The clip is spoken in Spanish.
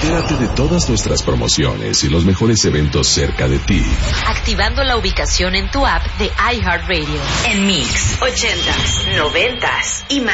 Entérate de todas nuestras promociones y los mejores eventos cerca de ti. Activando la ubicación en tu app de iHeartRadio. En Mix 80s, 90s y más.